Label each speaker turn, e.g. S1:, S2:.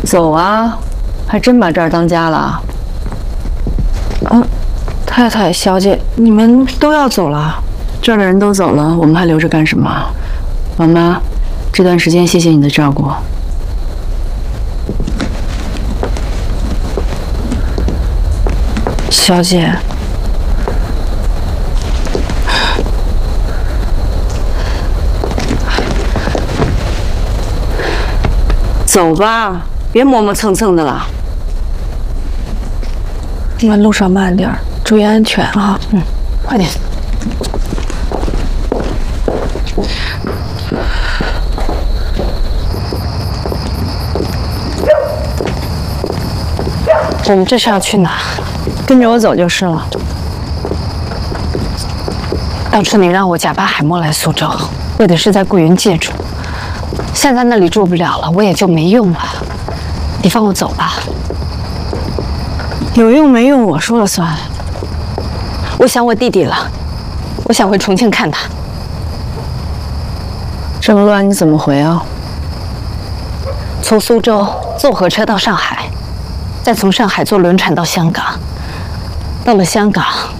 S1: 走啊，还真把这儿当家了。啊，太太、小姐，你们都要走了？这儿的人都走了，我们还留着干什么？王妈，这段时间谢谢你的照顾。小姐。 走吧，别磨磨蹭蹭的了。
S2: 你们路上慢点，注意安全啊！
S1: 快点。
S2: 我们这是要去哪？
S1: 跟着我走就是了。
S2: 当初你让我假扮海默来苏州，为的是在顾云借住。 现在那里住不了了，我也就没用了。你放我走吧。
S1: 有用没用我说了算。
S2: 我想我弟弟了，我想回重庆看他。
S1: 这么乱，你怎么回啊？
S2: 从苏州坐火车到上海，再从上海坐轮船到香港。到了香港，